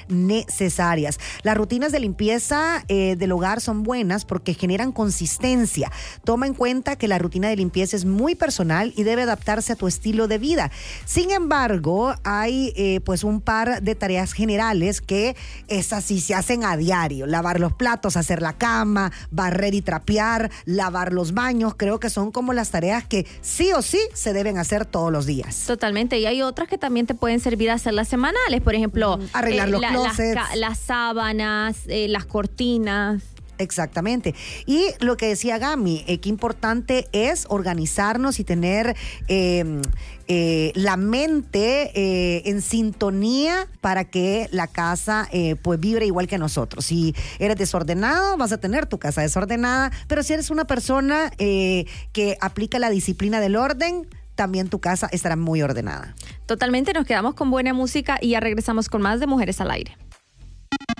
necesarias. Las rutinas de limpieza del hogar son buenas porque generan consistencia. Toma en cuenta que la rutina de limpieza es muy personal y debe adaptarse a tu estilo de vida. Sin embargo, hay pues un par de tareas generales que esas sí se hacen a diario. Lavar los platos, hacer la cama, barrer y trapear, lavar los baños. Creo que son como las tareas que sí o sí se deben hacer todos los días. Totalmente. Y hay otras que también te pueden servir a hacerlas semanales. Por ejemplo, arreglar los closets, las sábanas, las cortinas. Exactamente. Y lo que decía Gami, qué importante es organizarnos y tener la mente en sintonía para que la casa pues vibre igual que nosotros. Si eres desordenado, vas a tener tu casa desordenada, pero si eres una persona que aplica la disciplina del orden, también tu casa estará muy ordenada. Totalmente, nos quedamos con buena música y ya regresamos con más de Mujeres al Aire.